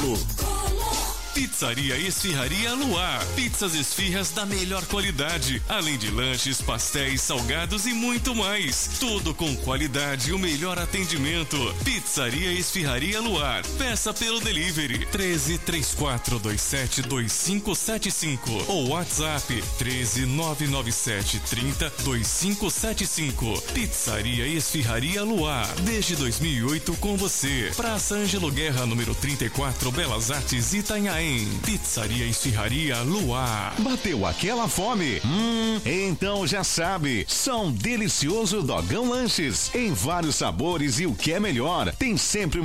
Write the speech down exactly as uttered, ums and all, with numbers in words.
Colo. Pizzaria e Esfirraria Luar. Pizzas e esfirras da melhor qualidade, além de lanches, pastéis, salgados e muito mais. Tudo com qualidade e o melhor atendimento. Pizzaria e Esfirraria Luar. Peça pelo delivery treze, três quatro dois sete, dois cinco sete cinco ou WhatsApp treze, nove nove sete, trinta, vinte e cinco setenta e cinco. Pizzaria e Esfirraria Luar. Desde dois mil e oito com você. Praça Ângelo Guerra, número trinta e quatro, Belas Artes, Itanhaém. Pizzaria e Esfirraria Luar. Bateu aquela fome? Hum, então já sabe, são delicioso Dogão Lanches, em vários sabores e o que é melhor, tem sempre